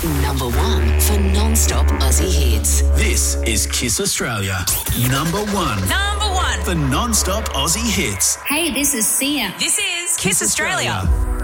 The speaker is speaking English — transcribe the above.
Number 1 for non-stop Aussie hits. This is Kiss Australia. Number 1. Number 1 for non-stop Aussie hits. Hey, this is Sia. This is Kiss Australia.